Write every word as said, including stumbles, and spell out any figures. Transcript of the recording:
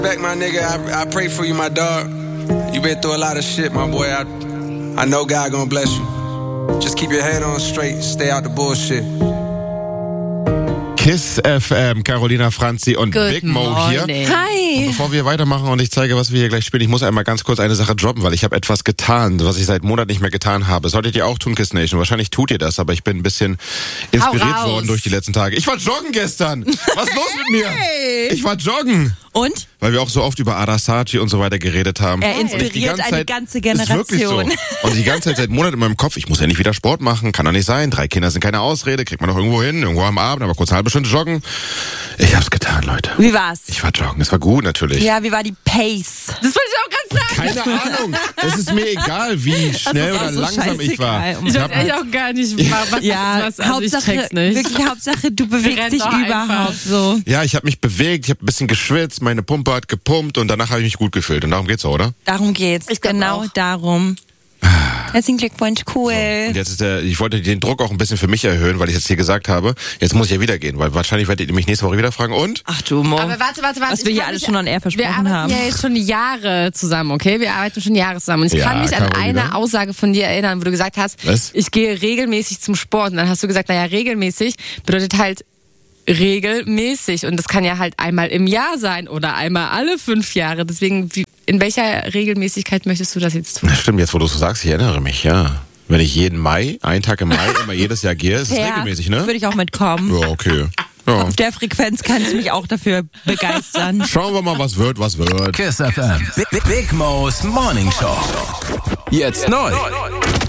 Back, my nigga, I, I pray for you, my dog. You been through a lot of shit, my boy. I, I know God gonna bless you. Just keep your head on straight, stay out the bullshit. Kiss F M, Carolina Franzi und Good Big Mo hier. Hi. Und bevor wir weitermachen und ich zeige, was wir hier gleich spielen, ich muss einmal ganz kurz eine Sache droppen, weil ich habe etwas getan, was ich seit Monaten nicht mehr getan habe. Solltet ihr auch tun, Kiss Nation. Wahrscheinlich tut ihr das, aber ich bin ein bisschen inspiriert worden durch die letzten Tage. Ich war joggen gestern. Was ist los mit mir? Ich war joggen. Und? Weil wir auch so oft über Arasachi und so weiter geredet haben. Er inspiriert ganze eine Zeit, ganze Generation. Ist wirklich so. Und die ganze Zeit seit Monaten in meinem Kopf, ich muss ja nicht wieder Sport machen, kann doch nicht sein. Drei Kinder sind keine Ausrede, kriegt man doch irgendwo hin, irgendwo am Abend, aber kurz eine halbe Stunde joggen. Ich hab's getan, Leute. Wie war's? Ich war joggen, es war gut natürlich. Ja, wie war die Pace? Das wollte ich auch ganz sagen. Keine Ahnung. Es ist mir egal, wie schnell oder so langsam ich war. scheißegal. Ich weiß eigentlich auch gar nicht, was Ja, ist was. Also Hauptsache, ich check's nicht. wirklich Hauptsache, du bewegst rennt dich doch überhaupt einfach. so. Ja, ich habe mich bewegt, ich habe ein bisschen geschwitzt, meine Pumpe hat gepumpt und danach habe ich mich gut gefühlt. Und darum geht's auch, oder? Darum geht's. Ich glaub genau auch. darum. Herzlichen Glückwunsch, cool. Und jetzt ist der, ich wollte den Druck auch ein bisschen für mich erhöhen, weil ich jetzt hier gesagt habe, jetzt muss ich ja wieder gehen, weil wahrscheinlich werdet ihr mich nächste Woche wieder fragen und? Ach du Mo. Aber warte, warte, warte. Was wir ich hier kann alles mich- schon on air Wir versprochen arbeiten haben. ja jetzt schon Jahre zusammen, okay? Wir arbeiten schon Jahre zusammen. Und ich Ja, kann mich an Carolina. eine Aussage von dir erinnern, wo du gesagt hast, Was? ich gehe regelmäßig zum Sport. Und dann hast du gesagt, naja, regelmäßig bedeutet halt regelmäßig. Und das kann ja halt einmal im Jahr sein oder einmal alle fünf Jahre. Deswegen, wie, in welcher Regelmäßigkeit möchtest du das jetzt tun? Na, stimmt, jetzt wo du so sagst, ich erinnere mich, ja. Wenn ich jeden Mai, einen Tag im Mai, immer jedes Jahr gehe, ist es Ja, regelmäßig, ne? Würde ich auch mitkommen. Ja, okay. Ja. Auf der Frequenz kannst du mich auch dafür begeistern. Schauen wir mal, was wird, was wird. Kiss F M. Big, Big Mo's Morning Show. Jetzt neu.